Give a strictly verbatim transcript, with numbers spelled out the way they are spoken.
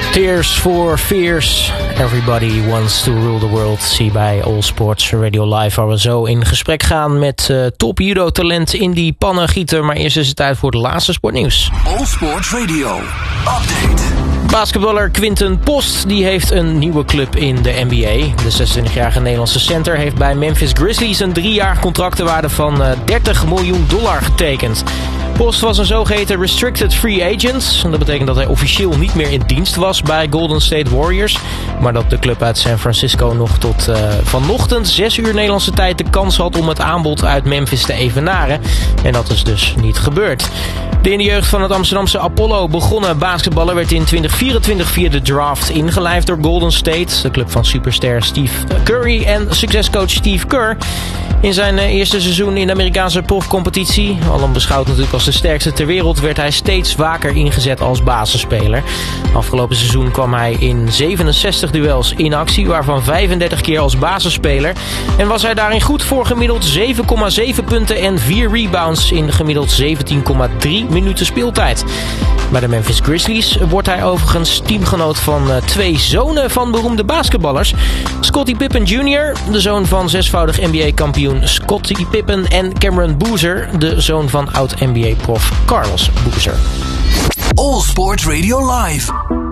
Tears for Fears. Everybody wants to rule the world. Zie bij All Sports Radio Live, waar we zo in gesprek gaan met uh, top judo-talent Indy Pannengieter. Maar eerst is het tijd voor het laatste sportnieuws. All Sports Radio Update. Basketballer Quinten Post die heeft een nieuwe club in de N B A. De zesentwintigjarige Nederlandse center heeft bij Memphis Grizzlies een driejarig contractenwaarde van uh, dertig miljoen dollar getekend. Post was een zogeheten restricted free agent. Dat betekent dat hij officieel niet meer in dienst was bij Golden State Warriors. Maar dat de club uit San Francisco nog tot uh, vanochtend zes uur Nederlandse tijd de kans had om het aanbod uit Memphis te evenaren. En dat is dus niet gebeurd. De in de jeugd van het Amsterdamse Apollo begonnen basketballer werd in twintig vierentwintig via de draft ingelijfd door Golden State. De club van superster Steve Curry en succescoach Steve Kerr. In zijn eerste seizoen in de Amerikaanse profcompetitie, al beschouwd natuurlijk als de sterkste ter wereld, werd hij steeds vaker ingezet als basisspeler. Afgelopen seizoen kwam hij in zevenenzestig duels in actie, waarvan vijfendertig keer als basisspeler. En was hij daarin goed voor gemiddeld zeven komma zeven punten en vier rebounds in gemiddeld zeventien komma drie minuten speeltijd. Bij de Memphis Grizzlies wordt hij overigens teamgenoot van uh, twee zonen van beroemde basketballers. Scottie Pippen junior, de zoon van zesvoudig N B A-kampioen Scottie Pippen, en Cameron Boozer, de zoon van oud-N B A-prof Carlos Boozer. All Sports Radio Live.